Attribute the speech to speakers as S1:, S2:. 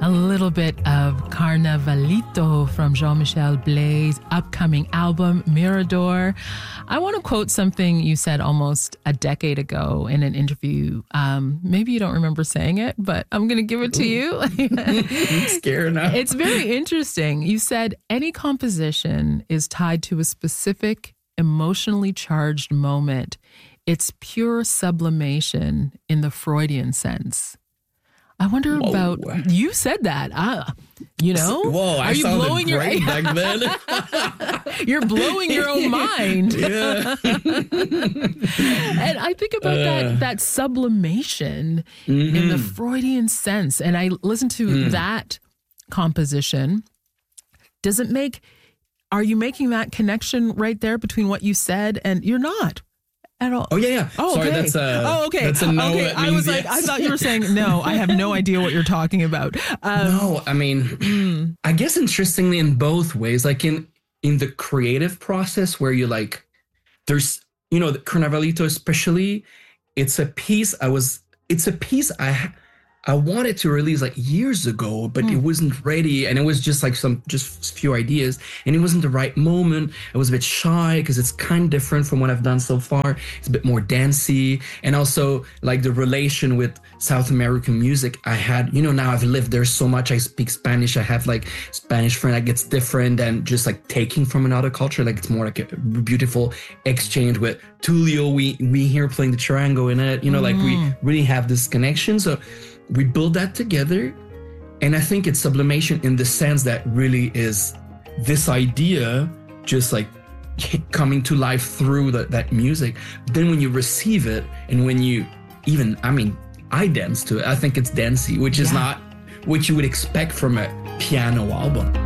S1: A little bit of Carnavalito from Jean-Michel Blay's upcoming album, Mirador. I want to quote something you said almost a decade ago in an interview. Maybe you don't remember saying it, but I'm going to give it to you.
S2: I'm scared now.
S1: It's very interesting. You said any composition is tied to a specific emotionally charged moment. It's pure sublimation in the Freudian sense. I wonder about, you said that, you know?
S2: Whoa,
S1: Are you blowing
S2: great
S1: your
S2: back then.
S1: You're blowing your own mind.
S2: Yeah.
S1: And I think about that sublimation in the Freudian sense. And I listened to that composition. Are you making that connection right there between what you said and you're not? At all.
S2: Oh, yeah.
S1: Oh,
S2: sorry,
S1: okay.
S2: that's a
S1: okay.
S2: That's a no.
S1: Okay. I was like, I thought you were saying no. I have no idea what you're talking about.
S2: No, I mean, I guess interestingly in both ways, like in the creative process where you like, there's, the Carnavalito especially, it's a piece I wanted to release like years ago, but it wasn't ready. And it was just like just few ideas, and it wasn't the right moment. I was a bit shy because it's kind of different from what I've done so far. It's a bit more dancey. And also like the relation with South American music I had, now I've lived there so much. I speak Spanish. I have like Spanish friend that gets different and just like taking from another culture. Like it's more like a beautiful exchange with Tulio. We here playing the charango in it, like we really have this connection. So we build that together, and I think it's sublimation in the sense that really is this idea just like coming to life through that music. But then when you receive it, and when you I dance to it, I think it's dancey, which is not what you would expect from a piano album.